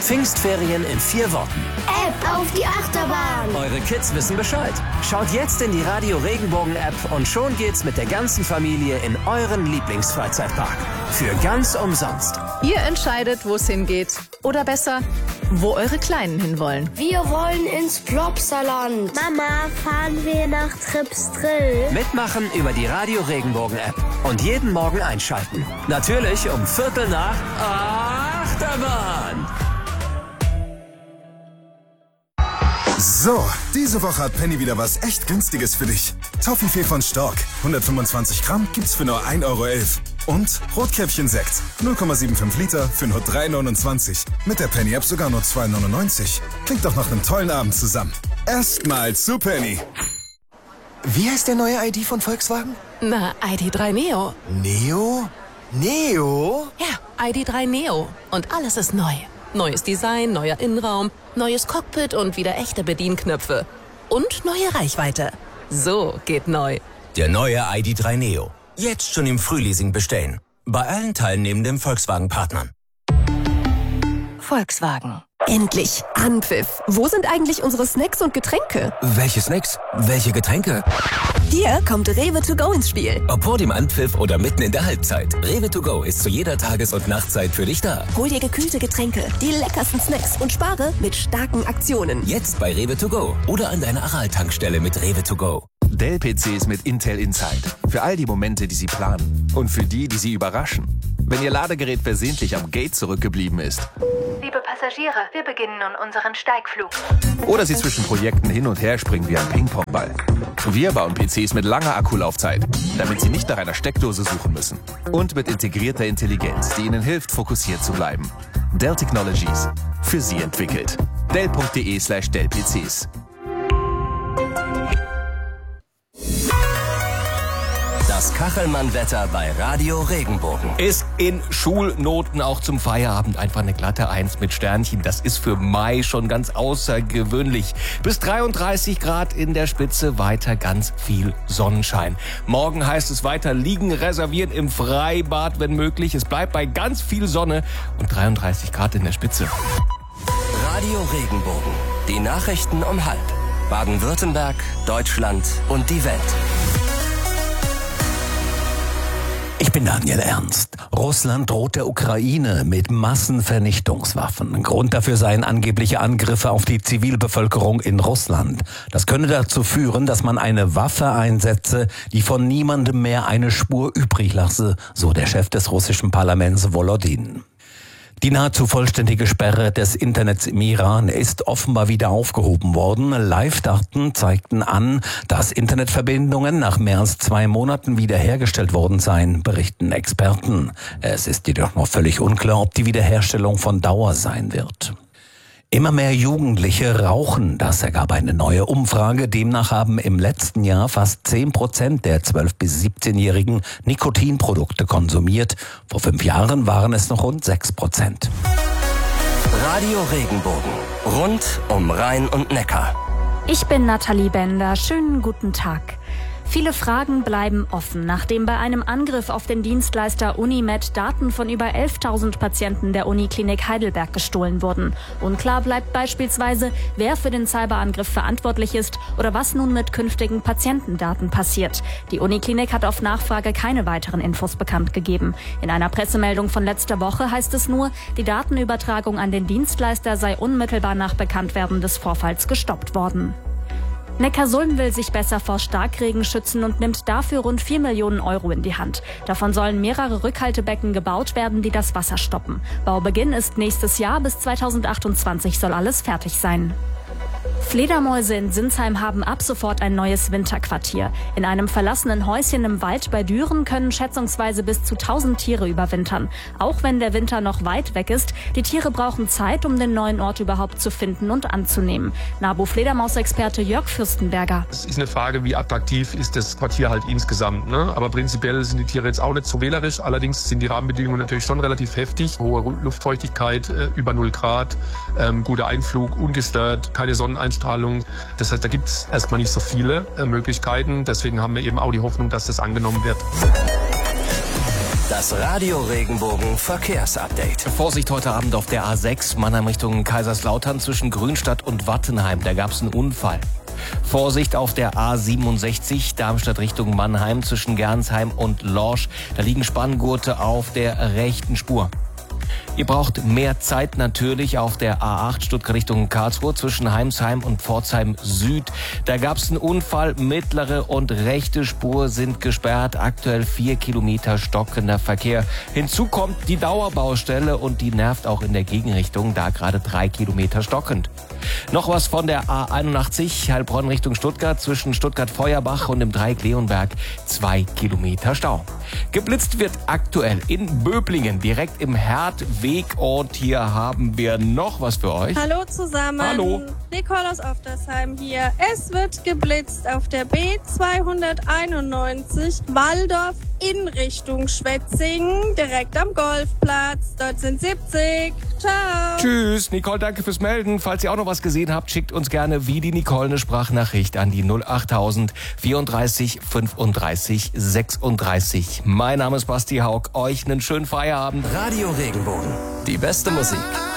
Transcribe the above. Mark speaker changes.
Speaker 1: Pfingstferien in 4 Worten.
Speaker 2: App auf die Achterbahn.
Speaker 1: Eure Kids wissen Bescheid. Schaut jetzt in die Radio Regenbogen App und schon geht's mit der ganzen Familie in euren Lieblingsfreizeitpark. Für ganz umsonst.
Speaker 3: Ihr entscheidet, wo es hingeht. Oder besser, wo eure Kleinen hinwollen.
Speaker 2: Wir wollen ins Plopsaland. Mama, fahren wir nach Trips Drill?
Speaker 1: Mitmachen über die Radio Regenbogen App. Und jeden Morgen einschalten. Natürlich um 7:45 Achterbahn.
Speaker 4: So, diese Woche hat Penny wieder was echt Günstiges für dich. Toffifee von Stork, 125 Gramm, gibt's für nur 1,11 €. Und Rotkäppchen-Sekt, 0,75 Liter für nur 3,29 €. Mit der Penny-App sogar nur 2,99 €. Klingt doch nach einem tollen Abend zusammen. Erstmal zu Penny.
Speaker 5: Wie heißt der neue ID von Volkswagen?
Speaker 3: Na, ID.3 Neo.
Speaker 5: Neo? Neo?
Speaker 3: Ja, ID.3 Neo. Und alles ist neu. Neues Design, neuer Innenraum, neues Cockpit und wieder echte Bedienknöpfe. Und neue Reichweite. So geht neu.
Speaker 6: Der neue ID.3 Neo. Jetzt schon im Frühleasing bestellen. Bei allen teilnehmenden Volkswagen-Partnern.
Speaker 7: Volkswagen. Endlich. Anpfiff. Wo sind eigentlich unsere Snacks und Getränke?
Speaker 6: Welche Snacks? Welche Getränke?
Speaker 7: Hier kommt Rewe to go ins Spiel.
Speaker 6: Ob vor dem Anpfiff oder mitten in der Halbzeit. Rewe to go ist zu jeder Tages- und Nachtzeit für dich da.
Speaker 7: Hol dir gekühlte Getränke, die leckersten Snacks und spare mit starken Aktionen.
Speaker 6: Jetzt bei Rewe to go oder an deiner Aral-Tankstelle mit Rewe to go.
Speaker 8: Dell-PCs mit Intel Inside. Für all die Momente, die Sie planen. Und für die, die Sie überraschen. Wenn Ihr Ladegerät versehentlich am Gate zurückgeblieben ist.
Speaker 9: Liebe Passagiere, wir beginnen nun unseren Steigflug.
Speaker 8: Oder Sie zwischen Projekten hin und her springen wie ein Ping-Pong-Ball. Wir bauen PCs mit langer Akkulaufzeit, damit Sie nicht nach einer Steckdose suchen müssen. Und mit integrierter Intelligenz, die Ihnen hilft, fokussiert zu bleiben. Dell Technologies. Für Sie entwickelt. Dell.de/Dell-PCs.
Speaker 1: Das Kachelmann-Wetter bei Radio Regenbogen.
Speaker 10: Ist in Schulnoten auch zum Feierabend einfach eine glatte 1 mit Sternchen. Das ist für Mai schon ganz außergewöhnlich. Bis 33 Grad in der Spitze, weiter ganz viel Sonnenschein. Morgen heißt es weiter liegen, reservieren im Freibad, wenn möglich. Es bleibt bei ganz viel Sonne und 33 Grad in der Spitze.
Speaker 1: Radio Regenbogen. Die Nachrichten um 12:30. Baden-Württemberg, Deutschland und die Welt.
Speaker 11: Ich bin Daniel Ernst. Russland droht der Ukraine mit Massenvernichtungswaffen. Grund dafür seien angebliche Angriffe auf die Zivilbevölkerung in Russland. Das könne dazu führen, dass man eine Waffe einsetze, die von niemandem mehr eine Spur übrig lasse, so der Chef des russischen Parlaments Volodin. Die nahezu vollständige Sperre des Internets im Iran ist offenbar wieder aufgehoben worden. Live-Daten zeigten an, dass Internetverbindungen nach mehr als 2 Monaten wiederhergestellt worden seien, berichten Experten. Es ist jedoch noch völlig unklar, ob die Wiederherstellung von Dauer sein wird. Immer mehr Jugendliche rauchen, das ergab eine neue Umfrage. Demnach haben im letzten Jahr fast 10% der 12- bis 17-Jährigen Nikotinprodukte konsumiert. Vor 5 Jahren waren es noch rund 6%.
Speaker 1: Radio Regenbogen. Rund um Rhein und Neckar.
Speaker 12: Ich bin Nathalie Bender. Schönen guten Tag. Viele Fragen bleiben offen, nachdem bei einem Angriff auf den Dienstleister Unimed Daten von über 11.000 Patienten der Uniklinik Heidelberg gestohlen wurden. Unklar bleibt beispielsweise, wer für den Cyberangriff verantwortlich ist oder was nun mit künftigen Patientendaten passiert. Die Uniklinik hat auf Nachfrage keine weiteren Infos bekannt gegeben. In einer Pressemeldung von letzter Woche heißt es nur, die Datenübertragung an den Dienstleister sei unmittelbar nach Bekanntwerden des Vorfalls gestoppt worden. Neckarsulm will sich besser vor Starkregen schützen und nimmt dafür rund 4 Millionen € in die Hand. Davon sollen mehrere Rückhaltebecken gebaut werden, die das Wasser stoppen. Baubeginn ist nächstes Jahr, bis 2028 soll alles fertig sein. Fledermäuse in Sinsheim haben ab sofort ein neues Winterquartier. In einem verlassenen Häuschen im Wald bei Düren können schätzungsweise bis zu 1000 Tiere überwintern. Auch wenn der Winter noch weit weg ist, die Tiere brauchen Zeit, um den neuen Ort überhaupt zu finden und anzunehmen. NABU-Fledermaus-Experte Jörg Fürstenberger.
Speaker 13: Es ist eine Frage, wie attraktiv ist das Quartier halt insgesamt. Ne? Aber prinzipiell sind die Tiere jetzt auch nicht so wählerisch. Allerdings sind die Rahmenbedingungen natürlich schon relativ heftig. Hohe Luftfeuchtigkeit, über 0 Grad, guter Einflug, ungestört, keine Sonneneinstrahlung. Das heißt, da gibt es erstmal nicht so viele Möglichkeiten. Deswegen haben wir eben auch die Hoffnung, dass das angenommen wird.
Speaker 1: Das Radio Regenbogen Verkehrsupdate.
Speaker 10: Vorsicht heute Abend auf der A6 Mannheim Richtung Kaiserslautern zwischen Grünstadt und Wattenheim. Da gab es einen Unfall. Vorsicht auf der A67 Darmstadt Richtung Mannheim zwischen Gernsheim und Lorsch. Da liegen Spanngurte auf der rechten Spur. Ihr braucht mehr Zeit natürlich auf der A8 Stuttgart Richtung Karlsruhe zwischen Heimsheim und Pforzheim Süd. Da gab es einen Unfall, mittlere und rechte Spur sind gesperrt, aktuell 4 Kilometer stockender Verkehr. Hinzu kommt die Dauerbaustelle und die nervt auch in der Gegenrichtung, da gerade 3 Kilometer stockend. Noch was von der A81 Heilbronn Richtung Stuttgart zwischen Stuttgart-Feuerbach und dem Dreieck Leonberg, 2 Kilometer Stau. Geblitzt wird aktuell in Böblingen, direkt im Herdweg, und hier haben wir noch was für euch.
Speaker 14: Hallo zusammen.
Speaker 10: Hallo.
Speaker 14: Nicole aus Oftersheim hier. Es wird geblitzt auf der B291 Walldorf in Richtung Schwetzingen, direkt am Golfplatz. Dort sind 70. Ciao.
Speaker 10: Tschüss, Nicole, danke fürs Melden. Falls ihr auch noch was gesehen habt, schickt uns gerne wie die Nicole eine Sprachnachricht an die 08000 34 35 36. Mein Name ist Basti Haug. Euch einen schönen Feierabend.
Speaker 1: Radio Regenbogen. Die beste Musik.